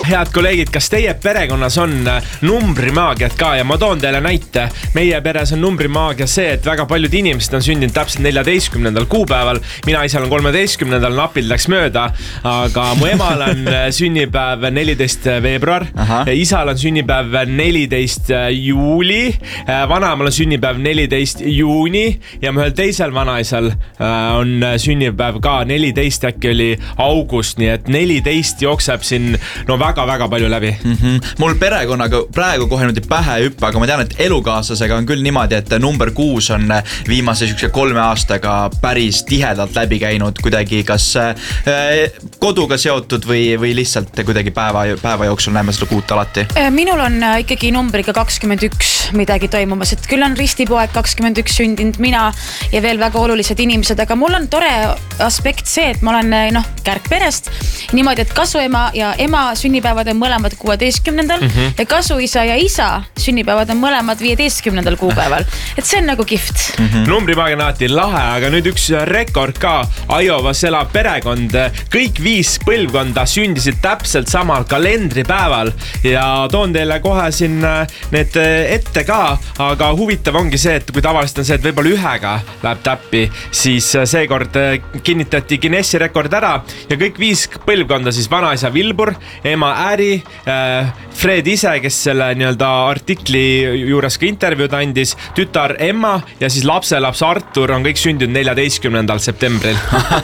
Head kolleegid, kas teie perekonnas on numbrimaagiat ka ja ma toon teile näite. Meie peres on numbrimaagia see, et väga paljud inimesed on sündinud täpselt 14. kuupäeval. Mina ise olen 13. napil läks mööda, aga mu emal on sünnipäev 14. veebruar. Isal on sünnipäev 14. juuli, vanaemal on sünnipäev 14. juuni ja ühel teisel vanaisal on sünnipäev ka 14, äkki oli august, nii et 14 jookseb siin väga-väga palju läbi. Mul perekonnaga praegu kohe nüüd pähe hüppa, aga ma tean, et elukaaslasega on küll niimoodi, et number 6 on viimase 3 aastaga päris tihedalt läbi käinud kuidagi kas koduga seotud või lihtsalt kuidagi päeva jooksul näeme seda kuut alati. Minul on ikkagi numbriga 21 midagi toimumas, et küll on ristipoeg 21 sündinud mina ja veel väga olulised inimesed, aga mul on tore aspekt see, et ma olen kärgperest niimoodi, et kasuema ja ema sünnipäevad on mõlemad 16. Ja kasuisa ja isa sünnipäevad on mõlemad 15. kuupäeval. Et see on nagu kihvt. Numbrimaagia on alati lahe, aga nüüd üks rekord ka. Iowas elab perekond. Kõik 5 põlvkonda sündisid täpselt samal kalendripäeval ja toon teile kohe siin need ette ka, aga huvitav ongi see, et kui tavaliselt on see, et võib-olla ühega läheb täppi, siis seekord kinnitati Guinessi rekord ära ja kõik 5 põlvkonda siis vanaisa Vilbur, ema Äri, Fred ise, kes selle nii-öelda artikli juures ka intervjuud andis, tütar Emma ja siis lapselaps Artur on kõik sündinud 14. septembril.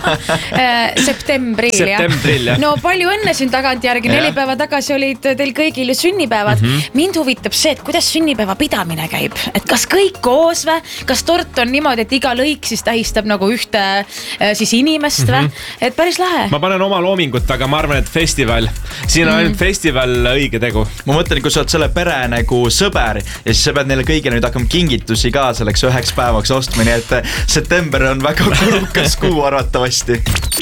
Septembril, jah. No palju õnne siin tagantjärgi, 4 päeva tagasi olid teil kõigil sünnipäevad. Mind huvitab see, et kuidas sünnipäeva pidamine käib. Et kas kõik koos või? Kas tort on niimoodi, et iga lõik siis tähistab nagu ühte siis inimest või? Et päris lahe. Ma panen oma loomingut, aga ma arvan, et festival. Siin on ainult festival õige tegu. Ma mõtlen, kui sa oled selle pere nagu sõber ja siis sa pead neile kõigile nüüd hakkama kingitusi ka selleks 9 päevaks ostma, nii et september on väga kulukas kuu arvatavasti.